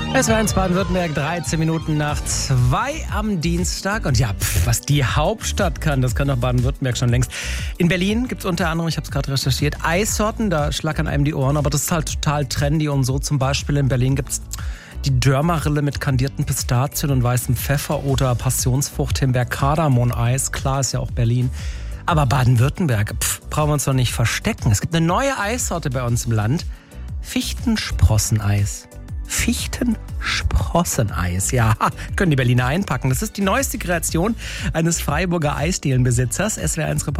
Es war in Baden-Württemberg 13 Minuten nach 2 am Dienstag. Und ja, was die Hauptstadt kann, das kann doch Baden-Württemberg schon längst. In Berlin gibt es unter anderem, ich habe es gerade recherchiert, Eissorten, da schlackern einem die Ohren. Aber das ist halt total trendy und so. Zum Beispiel in Berlin gibt es die Dörmarille mit kandierten Pistazien und weißem Pfeffer oder Passionsfrucht, Himbeer, Kardamom-Eis. Klar, ist ja auch Berlin. Aber Baden-Württemberg, brauchen wir uns doch nicht verstecken. Es gibt eine neue Eissorte bei uns im Land. Fichtensprosseneis. Fichtensprosseneis, ja, können die Berliner einpacken. Das ist die neueste Kreation eines Freiburger Eisdielenbesitzers. SWR1